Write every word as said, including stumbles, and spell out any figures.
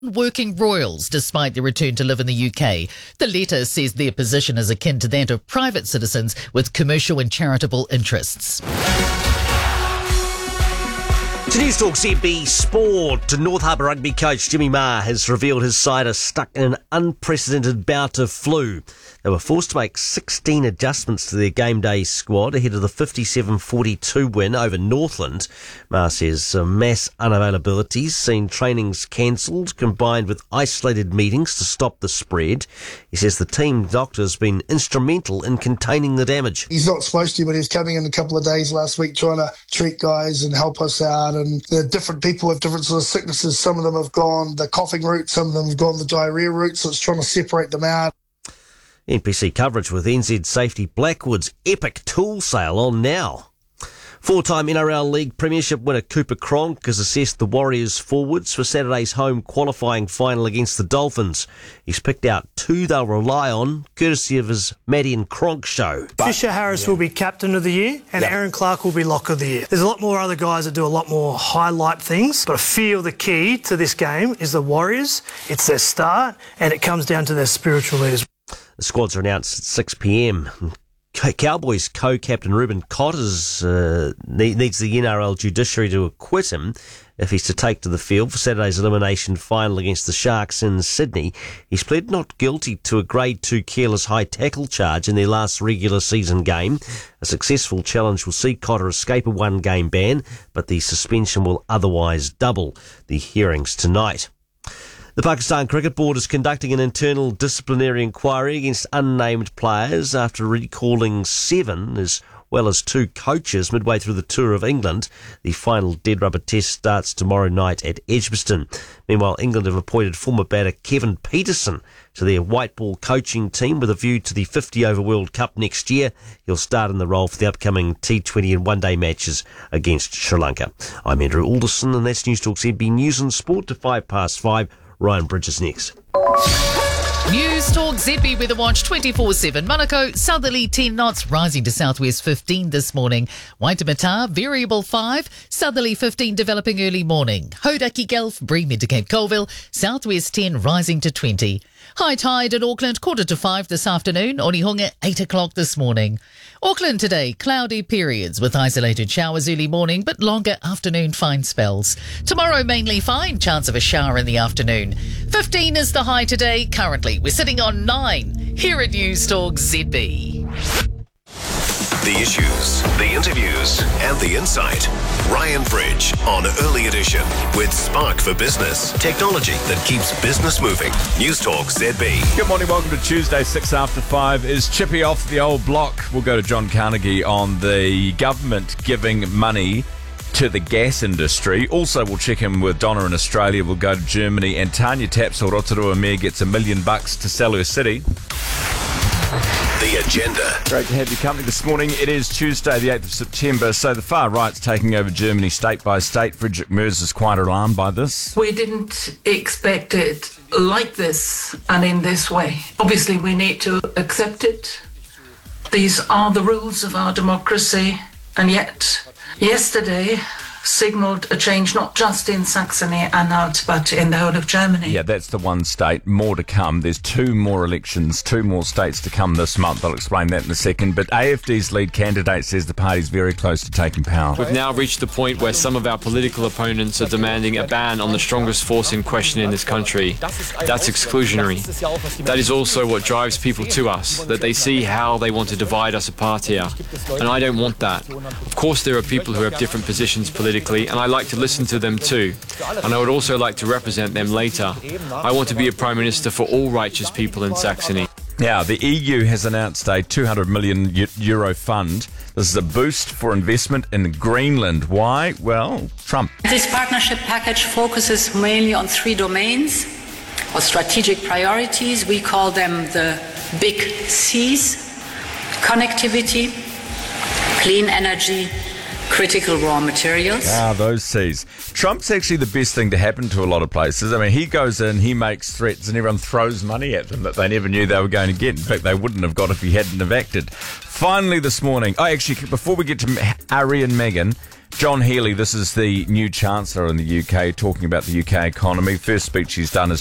Working royals despite their return to live in the U K. The letter says their position is akin to that of private citizens with commercial and charitable interests. To News Talk Z B Sport, North Harbour rugby coach Jimmy Maher has revealed his side are stuck in an unprecedented bout of flu. They were forced to make sixteen adjustments to their game day squad ahead of the fifty-seven forty-two win over Northland. Maher says uh, mass unavailabilities, seen trainings cancelled, combined with isolated meetings to stop the spread. He says the team doctor's been instrumental in containing the damage. He's not supposed to, but he was coming in a couple of days last week trying to treat guys and help us out. And there are different people with different sort of sicknesses. Some of them have gone the coughing route, some of them have gone the diarrhea route, so it's trying to separate them out. N P C coverage with N Z Safety Blackwood's epic tool sale on now. Four-time N R L League Premiership winner Cooper Cronk has assessed the Warriors forwards for Saturday's home qualifying final against the Dolphins. He's picked out two they'll rely on, courtesy of his Maddie and Cronk show. But, Fisher Harris yeah. will be captain of the year, and yeah. Aaron Clark will be lock of the year. There's a lot more other guys that do a lot more highlight things, but I feel the key to this game is the Warriors. It's their start, and it comes down to their spiritual leaders. The squads are announced at six p.m. Cowboys co-captain Ruben Cotters uh, needs the N R L judiciary to acquit him if he's to take to the field for Saturday's elimination final against the Sharks in Sydney. He's pled not guilty to a grade two careless high tackle charge in their last regular season game. A successful challenge will see Cotter escape a one-game ban, but the suspension will otherwise double. The hearings tonight. The Pakistan Cricket Board is conducting an internal disciplinary inquiry against unnamed players after recalling seven as well as two coaches midway through the tour of England. The final dead rubber test starts tomorrow night at Edgbaston. Meanwhile, England have appointed former batter Kevin Peterson to their white ball coaching team with a view to the fifty over World Cup next year. He'll start in the role for the upcoming T twenty and one-day matches against Sri Lanka. I'm Andrew Alderson, and that's News Talk Z B News and Sport to five past five. Ryan Bridges next. News Talk Z B Weather Watch twenty-four seven. Manukau, southerly ten knots, rising to southwest fifteen this morning. Waitemata, variable five, southerly fifteen, developing early morning. Hodaki Gulf, Bremen to Cape Colville, southwest ten, rising to twenty. High tide in Auckland, quarter to five this afternoon. Onehunga, eight o'clock this morning. Auckland today, cloudy periods with isolated showers early morning, but longer afternoon fine spells. Tomorrow, mainly fine, chance of a shower in the afternoon. fifteen is the high today. Currently, we're sitting on nine here at News Talk Z B. The issues, the interviews, and the insight. Ryan Bridge on Early Edition with Spark for Business. Technology that keeps business moving. News Talk Z B. Good morning, welcome to Tuesday, six after five. Is Chippy off the old block? We'll go to John Carnegie on the government giving money to the gas industry. Also, we'll check in with Donna in Australia. We'll go to Germany, and Tanya Tapsell, Rotorua Mayor, gets a million bucks to sell her city. The agenda. Great to have your company this morning. It is Tuesday, the eighth of September, so the far right's taking over Germany state by state. Frederick Merz is quite alarmed by this. We didn't expect it like this and in this way. Obviously, we need to accept it. These are the rules of our democracy, and yet yesterday signalled a change not just in Saxony-Anhalt but in the whole of Germany. Yeah, that's the one state. More to come. There's two more elections, two more states to come this month. I'll explain that in a second. But A F D's lead candidate says the party's very close to taking power. We've now reached the point where some of our political opponents are demanding a ban on the strongest force in question in this country. That's exclusionary. That is also what drives people to us, that they see how they want to divide us apart here. And I don't want that. Of course, there are people who have different positions politically, and I like to listen to them too. And I would also like to represent them later. I want to be a Prime Minister for all righteous people in Saxony. Now, the E U has announced a two hundred million euro fund. This is a boost for investment in Greenland. Why? Well, Trump. This partnership package focuses mainly on three domains or strategic priorities. We call them the big C's: connectivity, clean energy, critical raw materials. Ah, those C's. Trump's actually the best thing to happen to a lot of places. I mean, he goes in, he makes threats, and everyone throws money at them that they never knew they were going to get. In fact, they wouldn't have got if he hadn't have acted. Finally this morning, oh, actually, before we get to Harry and Meghan, John Healey, this is the new Chancellor in the U K, talking about the U K economy. First speech he's done is